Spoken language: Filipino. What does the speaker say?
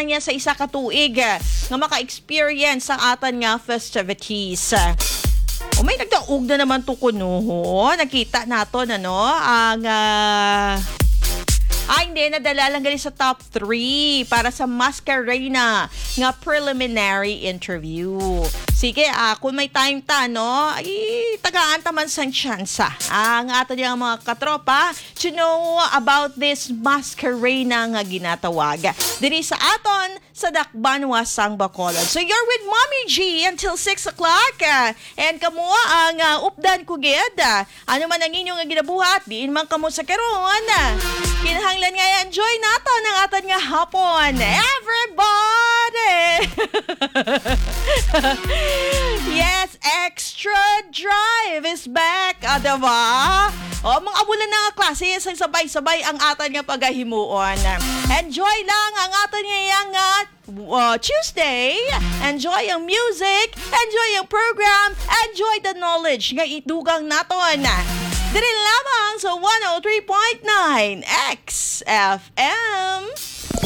na niya sa isa ka tuig nga maka-experience sa atan nga festivities. May nagdaog na naman to kuno. Nakita nato ang hindi, nadala lang gali sa top 3 para sa Mascarena nga preliminary interview. Sige, kung may time ta, tagaan taman sang tsansa. Ang ato niyang mga katropa to know about this Mascarena nga ginatawag. Diri sa aton sa Dakbanwa sang Bacolod. So you're with Mommy G until 6 o'clock. And kamo ang updan ko gid. Ano man ang inyong ginabuhat, diin man kamo sa karon. Kinahanglan nga enjoy naton ang aton nga hapon. Everybody! Yes, Extra Drive is back. Diba? Mga abulan na nga klase, sabay-sabay ang aton nga pagahimuon. Enjoy lang ang aton nga yang Tuesday. Enjoy ang music. Enjoy ang program. Enjoy the knowledge nga idugang naton. Dili lamang sa 103.9 XFM.